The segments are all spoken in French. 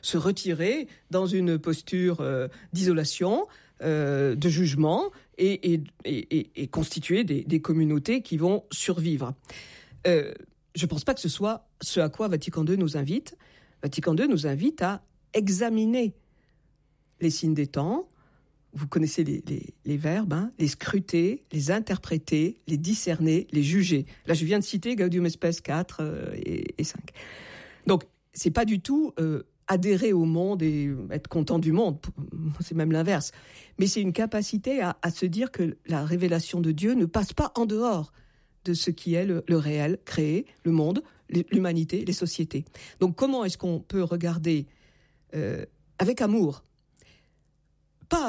se retirer dans une posture d'isolation, de jugement et constituer des communautés qui vont survivre. Je ne pense pas que ce soit ce à quoi Vatican II nous invite. Vatican II nous invite à examiner les signes des temps. Vous connaissez les verbes, les scruter, les interpréter, les discerner, les juger. Là, je viens de citer Gaudium et Spes 4 et 5. Donc, c'est pas du tout adhérer au monde et être content du monde. C'est même l'inverse. Mais c'est une capacité à se dire que la révélation de Dieu ne passe pas en dehors de ce qui est le réel, créé, le monde, l'humanité, les sociétés. Donc, comment est-ce qu'on peut regarder avec amour, pas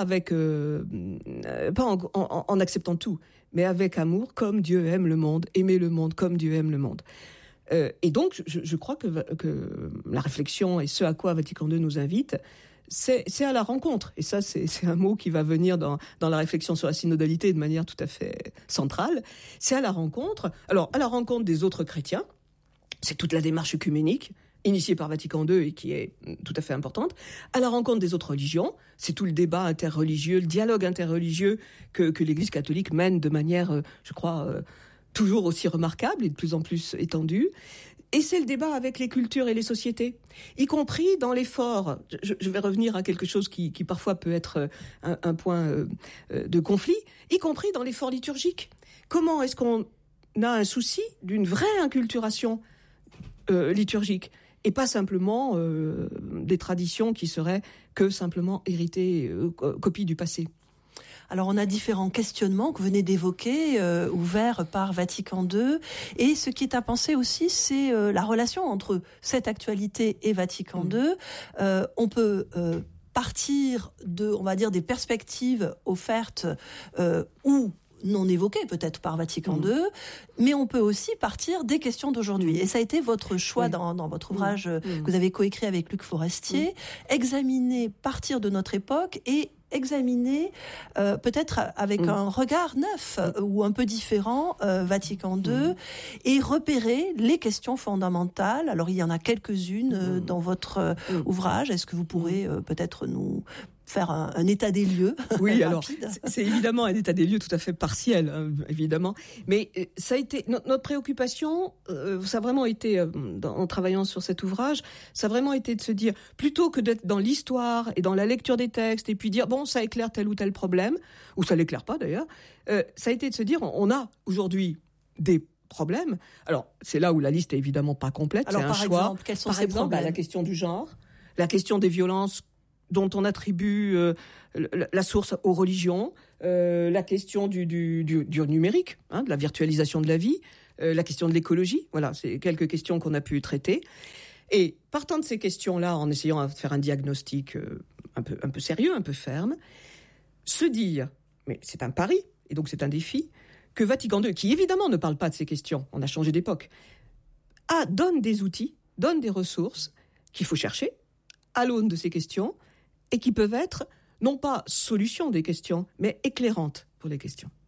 en acceptant tout, mais avec amour, comme Dieu aime le monde, aimer le monde comme Dieu aime le monde. Et donc, je crois que la réflexion et ce à quoi Vatican II nous invite, c'est à la rencontre. Et ça, c'est un mot qui va venir dans la réflexion sur la synodalité de manière tout à fait centrale. C'est à la rencontre. Alors, à la rencontre des autres chrétiens, c'est toute la démarche œcuménique, initiée par Vatican II et qui est tout à fait importante, à la rencontre des autres religions, c'est tout le débat interreligieux, le dialogue interreligieux que l'Église catholique mène de manière, je crois, toujours aussi remarquable et de plus en plus étendue. Et c'est le débat avec les cultures et les sociétés, y compris dans l'effort. Je vais revenir à quelque chose qui parfois peut être un point de conflit, y compris dans l'effort liturgique. Comment est-ce qu'on a un souci d'une vraie inculturation liturgique et pas simplement des traditions qui seraient que simplement héritées, copies du passé. Alors on a différents questionnements que vous venez d'évoquer, ouverts par Vatican II. Et ce qui est à penser aussi, c'est la relation entre cette actualité et Vatican II. On peut partir de, on va dire, des perspectives offertes ou non évoquées peut-être par Vatican II, mais on peut aussi partir des questions d'aujourd'hui. Et ça a été votre choix dans votre ouvrage que vous avez coécrit avec Luc Forestier, examiner, partir de notre époque et examiner peut-être avec un regard neuf ou un peu différent Vatican II et repérer les questions fondamentales. Alors il y en a quelques-unes dans votre ouvrage. Est-ce que vous pourrez peut-être nous faire un état des lieux? Oui, alors c'est évidemment un état des lieux tout à fait partiel, évidemment. Mais ça a été notre préoccupation. Ça a vraiment été en travaillant sur cet ouvrage, ça a vraiment été de se dire plutôt que d'être dans l'histoire et dans la lecture des textes et puis dire bon ça éclaire tel ou tel problème ou ça l'éclaire pas d'ailleurs. Ça a été de se dire on a aujourd'hui des problèmes. Alors c'est là où la liste est évidemment pas complète. Alors c'est un par choix. exemple, quels sont ces problèmes? La question du genre, la question des violences dont on attribue la source aux religions, la question du numérique, de la virtualisation de la vie, la question de l'écologie. Voilà, c'est quelques questions qu'on a pu traiter. Et partant de ces questions-là, en essayant de faire un diagnostic un peu sérieux, un peu ferme, se dire, mais c'est un pari, et donc c'est un défi, que Vatican II, qui évidemment ne parle pas de ces questions, on a changé d'époque, donne des outils, donne des ressources qu'il faut chercher à l'aune de ces questions, et qui peuvent être, non pas solution des questions, mais éclairantes pour les questions.